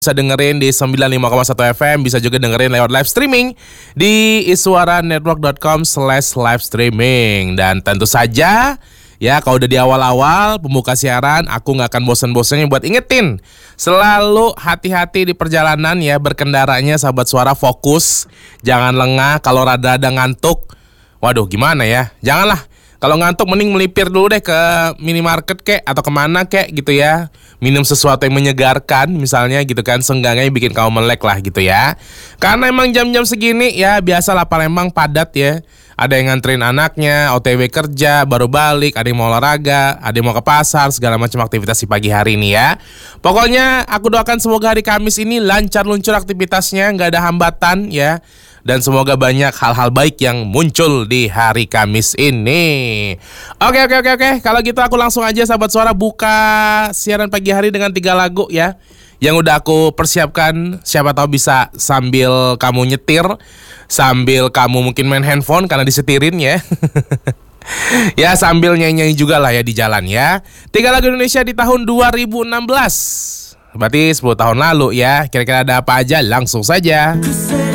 Bisa dengerin di 95,1 FM, bisa juga dengerin lewat live streaming di iswaranetwork.com/livestreaming. Dan tentu saja, ya kalau udah di awal-awal pembuka siaran, aku gak akan bosan-bosannya buat ingetin. Selalu hati-hati di perjalanan ya, berkendaranya sahabat suara, fokus. Jangan lengah, kalau rada-rada ngantuk, waduh gimana ya, janganlah. Kalau ngantuk mending melipir dulu deh ke minimarket kek atau kemana kek gitu ya. Minum sesuatu yang menyegarkan misalnya gitu kan, seenggaknya bikin kamu melek lah gitu ya. Karena emang jam-jam segini ya biasalah Palembang padat ya. Ada yang nganterin anaknya, OTW kerja, baru balik, ada yang mau olahraga, ada yang mau ke pasar, segala macam aktivitas di pagi hari ini ya. Pokoknya aku doakan semoga hari Kamis ini lancar luncur aktivitasnya, nggak ada hambatan ya. Dan semoga banyak hal-hal baik yang muncul di hari Kamis ini. Oke. Kalau gitu aku langsung aja sahabat suara buka siaran pagi hari dengan 3 lagu ya, yang udah aku persiapkan. Siapa tahu bisa sambil kamu nyetir, sambil kamu mungkin main handphone karena disetirin ya. Ya sambil nyanyi juga lah ya di jalan ya. 3 lagu Indonesia di tahun 2016. Berarti 10 tahun lalu ya. Kira-kira ada apa aja? Langsung saja.